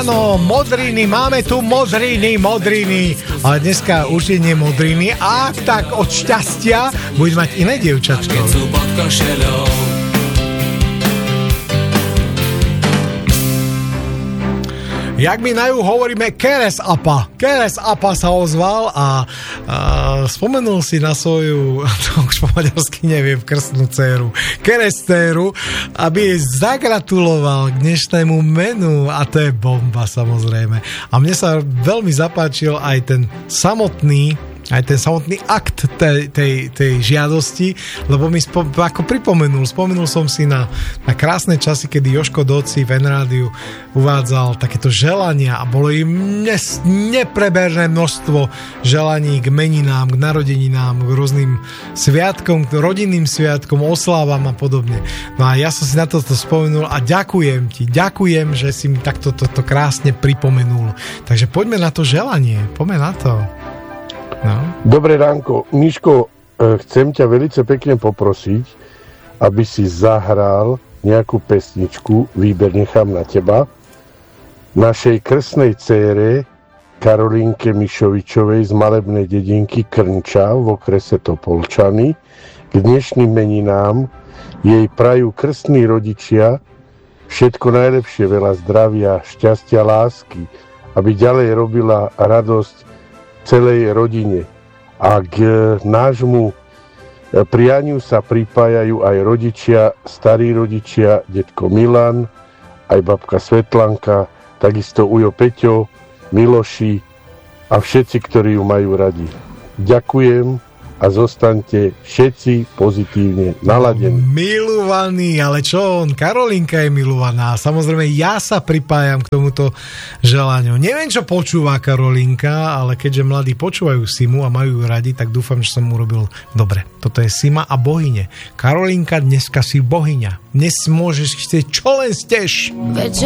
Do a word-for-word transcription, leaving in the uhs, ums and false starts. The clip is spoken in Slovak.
Áno, modriny, máme tu modriny, modriny. Ale dneska už je nie modriny. A tak od šťastia bude mať iné dievčatko. Keď sú pod košeľou. Jak my na ju hovoríme, Keres Apa. Keres Apa sa ozval a, a spomenul si na svoju, to už po maďarsky neviem, krstnú dceru, Keres dceru, aby jej zagratuloval k dnešnému menu a to je bomba samozrejme. A mne sa veľmi zapáčil aj ten samotný aj ten samotný akt tej, tej, tej žiadosti, lebo mi spo, ako pripomenul, spomenul som si na, na krásne časy, kedy Jožko Doci v N-rádiu uvádzal takéto želania a bolo im nes, nepreberné množstvo želaní k meninám, k narodeninám, k rôznym sviatkom, k rodinným sviatkom, oslávam a podobne. No a ja som si na toto spomenul a ďakujem ti, ďakujem, že si mi takto toto krásne pripomenul. Takže poďme na to želanie, poďme na to. No. Dobré ránko. Miško, chcem ťa veľmi pekne poprosiť, aby si zahral nejakú pesničku, výber nechám na teba, našej krstnej dcére Karolínke Mišovičovej z malebnej dedinky Krnča v okrese Topolčany. K dnešným meninám jej prajú krstní rodičia všetko najlepšie, veľa zdravia, šťastia, lásky, aby ďalej robila radosť celej rodine. A k nášmu prianiu sa pripájajú aj rodičia, starí rodičia, detko Milan, aj babka Svetlanka, takisto ujo Peťo, Miloši a všetci, ktorí ju majú radi. Ďakujem a zostaňte všetci pozitívne naladení. Milovaný, ale čo on? Karolinka je milovaná. Samozrejme, ja sa pripájam k tomuto želaniu. Neviem, čo počúva Karolinka, ale keďže mladí počúvajú Simu a majú ju radi, tak dúfam, že som urobil dobre. Toto je Sima a bohyne. Karolinka, dneska si bohyňa. Dnes môžeš chcieť, čo len chceš.